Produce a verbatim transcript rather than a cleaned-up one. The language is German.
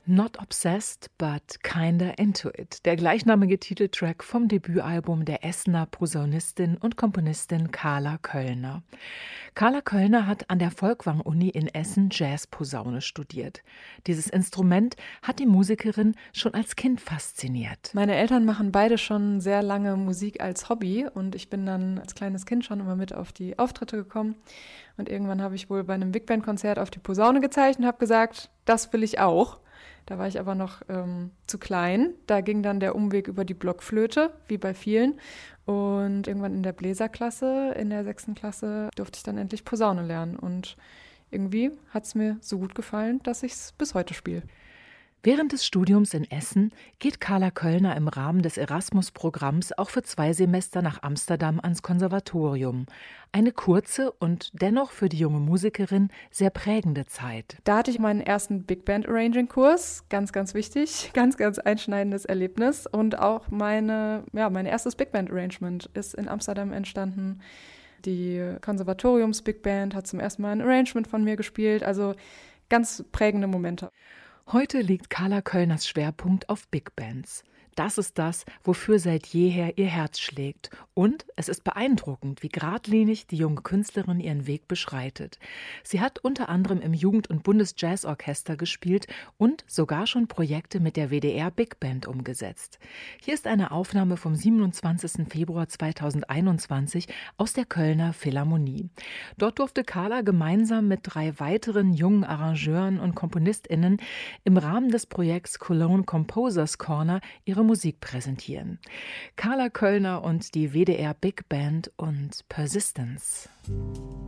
Not Obsessed, but Kinda Into It, der gleichnamige Titeltrack vom Debütalbum der Essener Posaunistin und Komponistin Carla Köllner. Carla Köllner hat an der Folkwang-Uni in Essen Jazzposaune studiert. Dieses Instrument hat die Musikerin schon als Kind fasziniert. Meine Eltern machen beide schon sehr lange Musik als Hobby und ich bin dann als kleines Kind schon immer mit auf die Auftritte gekommen. Und irgendwann habe ich wohl bei einem Big Band-Konzert auf die Posaune gezeigt und habe gesagt, das will ich auch. Da war ich aber noch ähm, zu klein. Da ging dann der Umweg über die Blockflöte, wie bei vielen. Und irgendwann in der Bläserklasse, in der sechsten Klasse, durfte ich dann endlich Posaune lernen. Und irgendwie hat es mir so gut gefallen, dass ich es bis heute spiele. Während des Studiums in Essen geht Carla Köllner im Rahmen des Erasmus-Programms auch für zwei Semester nach Amsterdam ans Konservatorium. Eine kurze und dennoch für die junge Musikerin sehr prägende Zeit. Da hatte ich meinen ersten Big Band Arranging-Kurs, ganz, ganz wichtig, ganz, ganz einschneidendes Erlebnis. Und auch meine, ja, mein erstes Big Band Arrangement ist in Amsterdam entstanden. Die Konservatoriums Big Band hat zum ersten Mal ein Arrangement von mir gespielt, also ganz prägende Momente. Heute liegt Carla Köllners Schwerpunkt auf Big Bands. Das ist das, wofür seit jeher ihr Herz schlägt. Und es ist beeindruckend, wie geradlinig die junge Künstlerin ihren Weg beschreitet. Sie hat unter anderem im Jugend- und Bundesjazzorchester gespielt und sogar schon Projekte mit der W D R Big Band umgesetzt. Hier ist eine Aufnahme vom siebenundzwanzigsten Februar zweitausendeinundzwanzig aus der Kölner Philharmonie. Dort durfte Carla gemeinsam mit drei weiteren jungen Arrangeuren und KomponistInnen im Rahmen des Projekts Cologne Composers Corner ihre Musik präsentieren. Carla Köllner und die W D R Big Band und Persistence.